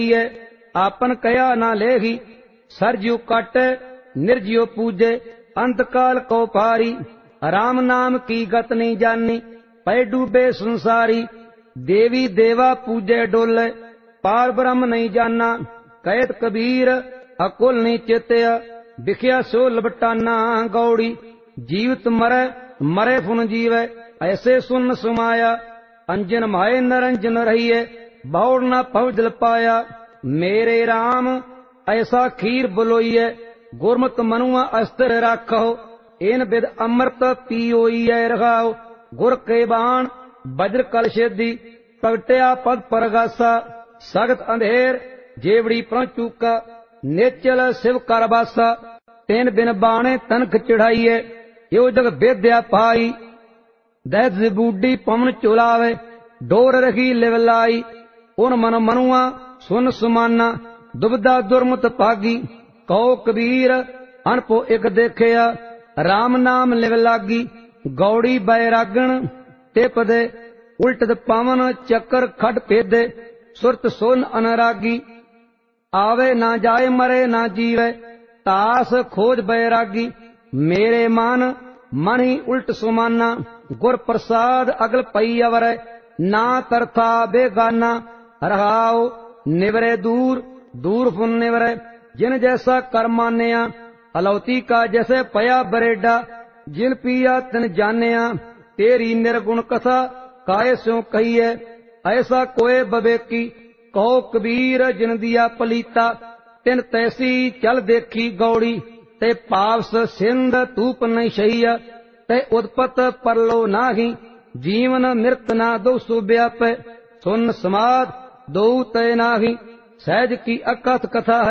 है, आपन कया ना लेही। सरजियो काटे निर्जियो पूजे, अंत काल को पारी। राम नाम की गत नहीं जानी, पै डूबे संसारी। देवी देवा पूजे डोले, पार ब्रह्म नहीं जाना। कहत कबीर अकुल नहीं चेतया, बिखिया सो लबटाना गौड़ी। जीवित मरे मरे फुन जीवे, ऐसे सुन सुमाया। अंजन माए नरंजन रहिए, बौड़ न पव जल पाया। मेरे राम ऐसा खीर बुलोइए, गुरमत मनुआ अस्त्र राखो। इन बिद अमृत पियोइए रखाओ। गुर के बाण वज्र कल छेदी, प्रगट्या पद परगासा। सगत अंधेर जेवड़ी प्रण चूका, नेचल शिव कर बासा। तेन बिन बाणे तनख चढ़ाइए, यो जग बेद्या पाई। दैत बूढ़ी पवन चुलावे, डोर रखी लिवलाई। उन मन मनुआ सुन सुमाना, दुबदा दुर्मत पागी। कहो कबीर अनपो एक देखिया, राम नाम लिव लागी। गौड़ी बैरागण ते पदे, उल्टद पवन चक्कर खड पेदे। सुरत सोन अनरागी, आवे ना जाए मरे ना जीवे। तास खोज बैरागी, मेरे मन ही उल्ट सुमाना। गुर प्रसाद अगल पई अवर, ना तरथा बेगाना। रहाओ निवरे दूर दूर फुन निवरे, जिन जैसा कर मान्या। अलौती का जैसे पया बरेडा, जिन पिया तिन जान्या। तेरी निर्गुण कथा काय स्यों कहिए, ऐसा कोय बबेकी। कहो कबीर जिन दिया पलीता, तिन तैसी चल देखी गौड़ी। ते पावस सिंध तूप नहीं सहिया, ते उत्पत परलो नाही। जीवन मृत ना दो सो व्यापे, सुन समाद दो तय नाही। सहज की अकथ कथा